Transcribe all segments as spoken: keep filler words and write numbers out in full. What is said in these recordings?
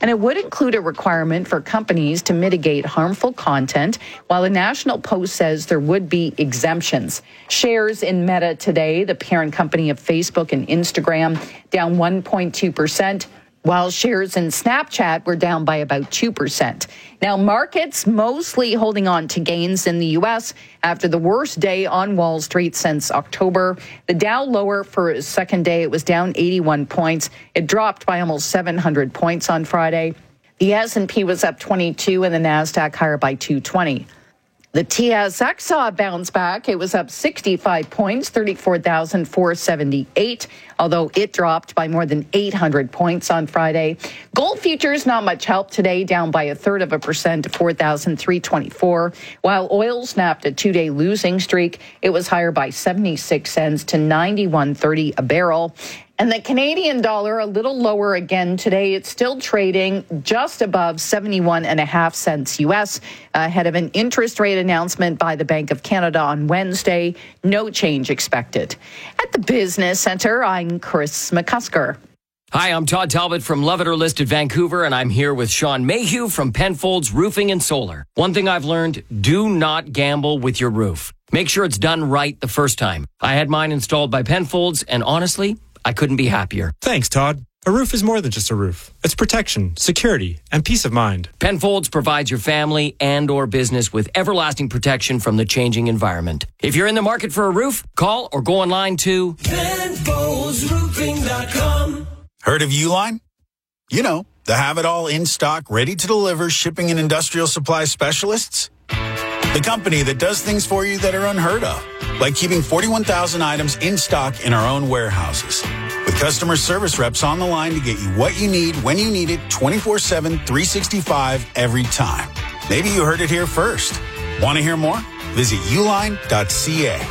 and it would include a requirement for companies to mitigate harmful content, while the National Post says there would be exemptions. Shares in Meta today, the parent company of Facebook and Instagram, down one point two percent. While shares in Snapchat were down by about two percent. Now, markets mostly holding on to gains in the U S after the worst day on Wall Street since October. The Dow lower for a second day. It was down eighty-one points. It dropped by almost seven hundred points on Friday. The S and P was up twenty-two and the NASDAQ higher by two twenty. The T S X saw a bounce back. It was up sixty-five points, thirty-four thousand four hundred seventy-eight, although it dropped by more than eight hundred points on Friday. Gold futures, not much help today, down by a third of a percent to four thousand three hundred twenty-four, while oil snapped a two-day losing streak. It was higher by seventy-six cents to ninety-one thirty a barrel. And the Canadian dollar a little lower again today. It's still trading just above seventy-one and a half cents U S ahead of an interest rate announcement by the Bank of Canada on Wednesday. No change expected. At the Business Centre, I'm Chris McCusker. Hi, I'm Todd Talbot from Love It or List It Vancouver, and I'm here with Sean Mayhew from Penfolds Roofing and Solar. One thing I've learned, do not gamble with your roof. Make sure it's done right the first time. I had mine installed by Penfolds, and honestly, I couldn't be happier. Thanks, Todd. A roof is more than just a roof. It's protection, security, and peace of mind. Penfolds provides your family and or business with everlasting protection from the changing environment. If you're in the market for a roof, call or go online to Penfolds Roofing dot com. Heard of Uline? You know, the have-it-all in-stock, ready-to-deliver shipping and industrial supply specialists. The company that does things for you that are unheard of, like keeping forty-one thousand items in stock in our own warehouses. With customer service reps on the line to get you what you need, when you need it, twenty-four seven, three sixty-five, every time. Maybe you heard it here first. Want to hear more? Visit uline dot c a.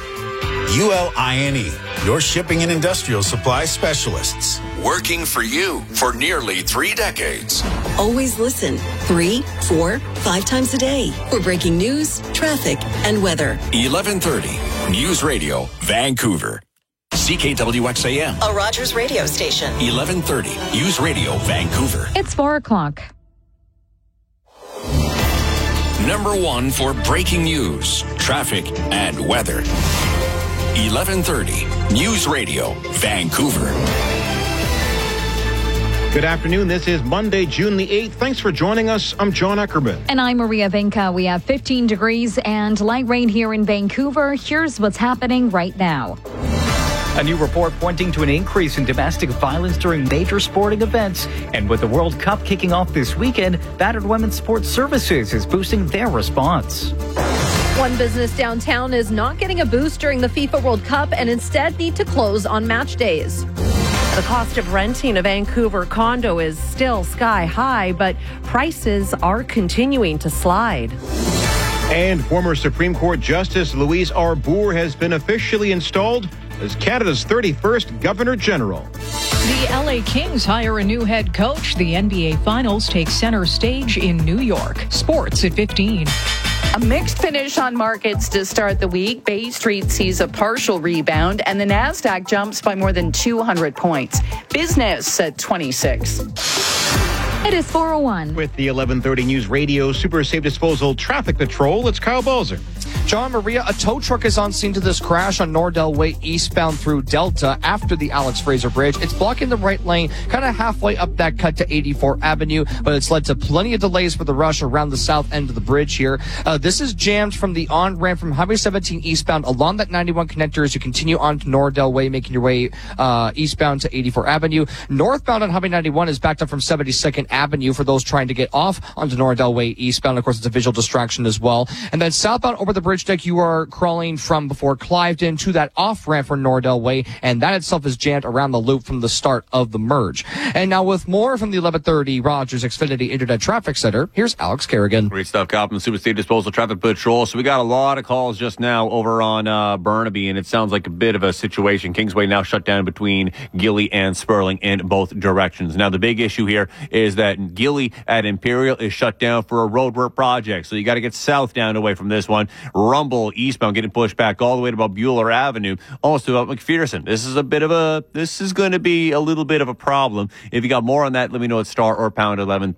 U L I N E, your shipping and industrial supply specialists. Working for you for nearly three decades. Always listen three, four, five times a day for breaking news, traffic, and weather. eleven thirty, News Radio, Vancouver. C K W X A M. A Rogers radio station. eleven thirty, News Radio, Vancouver. It's four o'clock. Number one for breaking news, traffic, and weather. eleven thirty, News Radio, Vancouver. Good afternoon. This is Monday, June the eighth. Thanks for joining us. I'm John Eckerman. And I'm Maria Vinca. We have fifteen degrees and light rain here in Vancouver. Here's what's happening right now. A new report pointing to an increase in domestic violence during major sporting events. And with the World Cup kicking off this weekend, Battered Women's Sports Services is boosting their response. One business downtown is not getting a boost during the FIFA World Cup and instead need to close on match days. The cost of renting a Vancouver condo is still sky high, but prices are continuing to slide. And former Supreme Court Justice Louise Arbour has been officially installed as Canada's thirty-first Governor General. The L A Kings hire a new head coach. The N B A Finals take center stage in New York. Sports at fifteen. A mixed finish on markets to start the week. Bay Street sees a partial rebound, and the NASDAQ jumps by more than two hundred points. Business at twenty-six. It is four oh one. With the eleven thirty News Radio Super Safe Disposal Traffic Patrol, it's Kyle Balzer. John, Maria, a tow truck is on scene to this crash on Nordell Way eastbound through Delta after the Alex Fraser Bridge. It's blocking the right lane, kind of halfway up that cut to eighty-four Avenue, but it's led to plenty of delays for the rush around the south end of the bridge here. Uh, this is jammed from the on-ramp from Highway seventeen eastbound along that ninety-one connector as you continue on to Nordell Way, making your way uh, eastbound to eighty-four Avenue. Northbound on Highway ninety-one is backed up from seventy-second Avenue for those trying to get off onto Nordell Way eastbound. Of course, it's a visual distraction as well. And then southbound over the bridge deck, you are crawling from before Cliveden to that off-ramp for Nordell Way, and that itself is jammed around the loop from the start of the merge. And now with more from the eleven thirty Rogers Xfinity Internet Traffic Center, here's Alex Kerrigan. Great stuff, Kyle, from the Super Safe Disposal Traffic Patrol. So we got a lot of calls just now over on uh, Burnaby, and it sounds like a bit of a situation. Kingsway now shut down between Gilly and Sperling in both directions. Now, the big issue here is that Gilly at Imperial is shut down for a roadwork project, so you got to get southbound away from this one. Rumble eastbound getting pushed back all the way to about Bueller Avenue, almost to about McPherson. This is a bit of a, this is going to be a little bit of a problem. If you got more on that, let me know at star or pound eleven